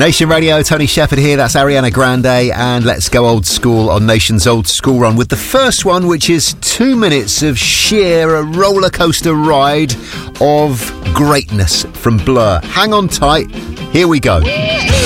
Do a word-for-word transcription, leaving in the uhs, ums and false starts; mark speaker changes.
Speaker 1: Nation Radio, Tony Shepherd here, that's Ariana Grande, and let's go old school on Nation's Old School Run with the first one, which is two minutes of sheer a roller coaster ride of greatness from Blur. Hang on tight, here we go.